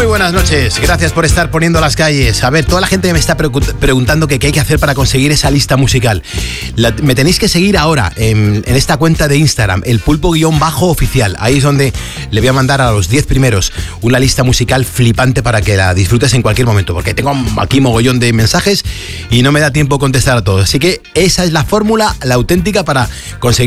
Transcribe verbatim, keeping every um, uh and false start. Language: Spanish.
Muy buenas noches, gracias por estar poniendo las calles. A ver, toda la gente me está precu- preguntando que qué hay que hacer para conseguir esa lista musical. La, me tenéis que seguir ahora en, en esta cuenta de Instagram, el pulpo-oficial. Ahí es donde le voy a mandar a los diez primeros una lista musical flipante para que la disfrutes en cualquier momento, porque tengo aquí mogollón de mensajes y no me da tiempo contestar a todos. Así que esa es la fórmula, la auténtica para conseguir